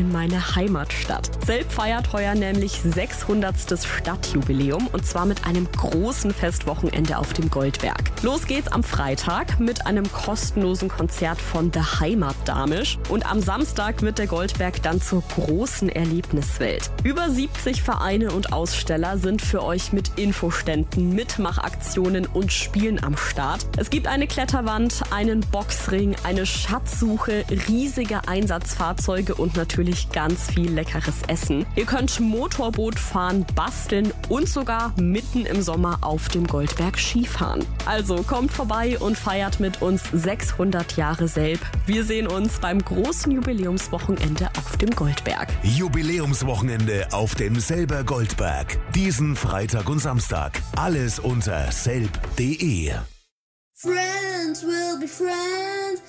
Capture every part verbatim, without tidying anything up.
in meine Heimatstadt. Selb feiert heuer nämlich sechshundertstes Stadtjubiläum und zwar mit einem großen Festwochenende auf dem Goldberg. Los geht's am Freitag mit einem kostenlosen Konzert von The Heimatdamisch und am Samstag wird der Goldberg dann zur großen Erlebniswelt. Über siebzig Vereine und Aussteller sind für euch mit Infoständen, Mitmachaktionen und Spielen am Start. Es gibt eine Kletterwand, einen Boxring, eine Schatzsuche, riesige Einsatzfahrzeuge und natürlich ganz viel leckeres Essen. Ihr könnt Motorboot fahren, basteln und sogar mitten im Sommer auf dem Goldberg Skifahren. Also kommt vorbei und feiert mit uns sechshundert Jahre Selb. Wir sehen uns beim großen Jubiläumswochenende auf dem Goldberg. Jubiläumswochenende auf dem Selber Goldberg. Diesen Freitag und Samstag. Alles unter selb punkt de. Friends will be friends.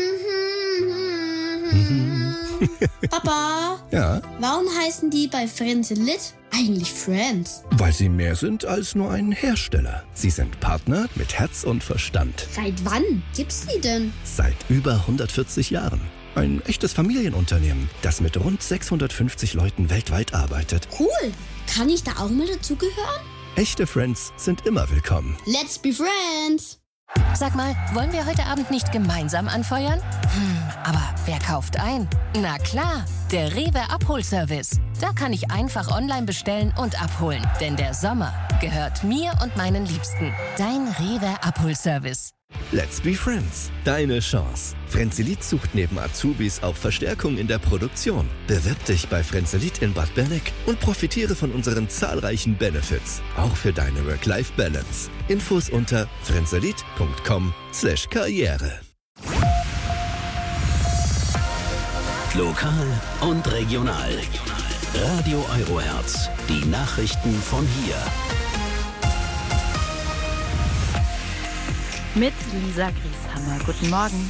Mm-hmm. Papa? Ja? Warum heißen die bei Frenzelit eigentlich Friends? Weil sie mehr sind als nur ein Hersteller. Sie sind Partner mit Herz und Verstand. Seit wann gibt's die denn? Seit über hundertvierzig Jahren. Ein echtes Familienunternehmen, das mit rund sechshundertfünfzig Leuten weltweit arbeitet. Cool. Kann ich da auch mal dazugehören? Echte Friends sind immer willkommen. Let's be friends. Sag mal, wollen wir heute Abend nicht gemeinsam anfeuern? Hm, aber wer kauft ein? Na klar, der Rewe Abholservice. Da kann ich einfach online bestellen und abholen. Denn der Sommer gehört mir und meinen Liebsten. Dein Rewe Abholservice. Let's be friends. Deine Chance. Frenzelit sucht neben Azubis auch Verstärkung in der Produktion. Bewirb dich bei Frenzelit in Bad Berneck und profitiere von unseren zahlreichen Benefits. Auch für deine Work-Life-Balance. Infos unter frenzelit punkt com slash karriere. Lokal und regional. Radio Eurohertz. Die Nachrichten von hier. Mit Lisa Grieshammer. Guten Morgen.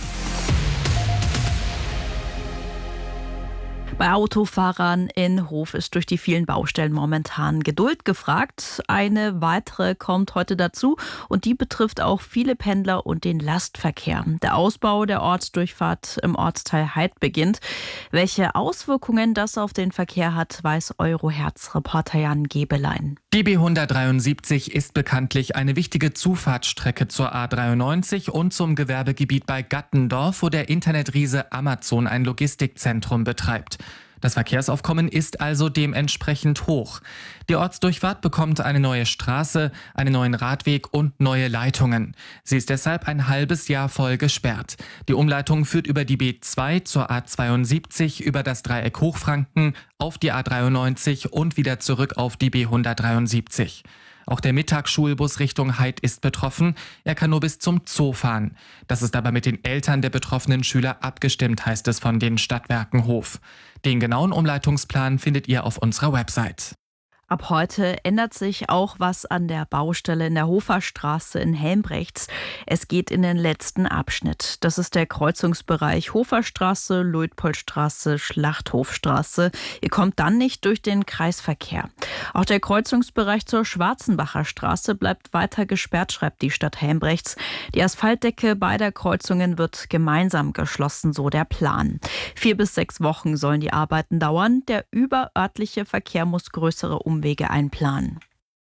Bei Autofahrern in Hof ist durch die vielen Baustellen momentan Geduld gefragt. Eine weitere kommt heute dazu und die betrifft auch viele Pendler und den Lastverkehr. Der Ausbau der Ortsdurchfahrt im Ortsteil Heid beginnt. Welche Auswirkungen das auf den Verkehr hat, weiß Eurohertz-Reporter Jan Gebelein. Die B hundertdreiundsiebzig ist bekanntlich eine wichtige Zufahrtsstrecke zur A dreiundneunzig und zum Gewerbegebiet bei Gattendorf, wo der Internetriese Amazon ein Logistikzentrum betreibt. Das Verkehrsaufkommen ist also dementsprechend hoch. Die Ortsdurchfahrt bekommt eine neue Straße, einen neuen Radweg und neue Leitungen. Sie ist deshalb ein halbes Jahr voll gesperrt. Die Umleitung führt über die B zwei zur A zweiundsiebzig, über das Dreieck Hochfranken, auf die A dreiundneunzig und wieder zurück auf die B hundertdreiundsiebzig. Auch der Mittagsschulbus Richtung Heid ist betroffen. Er kann nur bis zum Zoo fahren. Das ist aber mit den Eltern der betroffenen Schüler abgestimmt, heißt es von den Stadtwerken Hof. Den genauen Umleitungsplan findet ihr auf unserer Website. Ab heute ändert sich auch was an der Baustelle in der Hoferstraße in Helmbrechts. Es geht in den letzten Abschnitt. Das ist der Kreuzungsbereich Hoferstraße, Luitpoldstraße, Schlachthofstraße. Ihr kommt dann nicht durch den Kreisverkehr. Auch der Kreuzungsbereich zur Schwarzenbacher Straße bleibt weiter gesperrt, schreibt die Stadt Helmbrechts. Die Asphaltdecke beider Kreuzungen wird gemeinsam geschlossen, so der Plan. Vier bis sechs Wochen sollen die Arbeiten dauern. Der überörtliche Verkehr muss größere Umwege einplanen.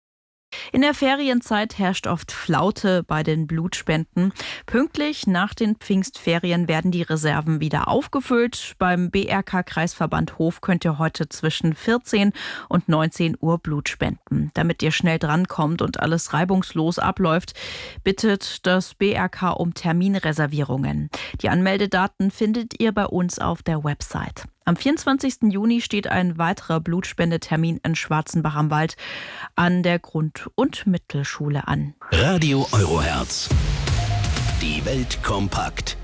In der Ferienzeit herrscht oft Flaute bei den Blutspenden. Pünktlich nach den Pfingstferien werden die Reserven wieder aufgefüllt. Beim B R K-Kreisverband Hof könnt ihr heute zwischen vierzehn und neunzehn Uhr Blut spenden. Damit ihr schnell drankommt und alles reibungslos abläuft, bittet das B R K um Terminreservierungen. Die Anmeldedaten findet ihr bei uns auf der Website. Am vierundzwanzigsten Juni steht ein weiterer Blutspendetermin in Schwarzenbach am Wald an der Grund- und Mittelschule an. Radio Eurohertz. Die Welt kompakt.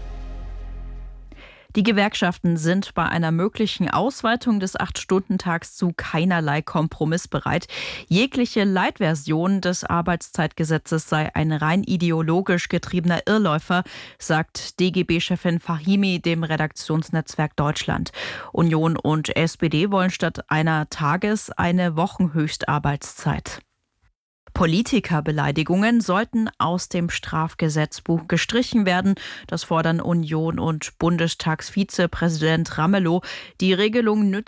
Die Gewerkschaften sind bei einer möglichen Ausweitung des acht-Stunden-Tags zu keinerlei Kompromiss bereit. Jegliche Light-Version des Arbeitszeitgesetzes sei ein rein ideologisch getriebener Irrläufer, sagt D G B-Chefin Fahimi dem Redaktionsnetzwerk Deutschland. Union und S P D wollen statt einer Tages- eine Wochenhöchstarbeitszeit. Politikerbeleidigungen sollten aus dem Strafgesetzbuch gestrichen werden. Das fordern Union und Bundestagsvizepräsident Ramelow. Die Regelung nützt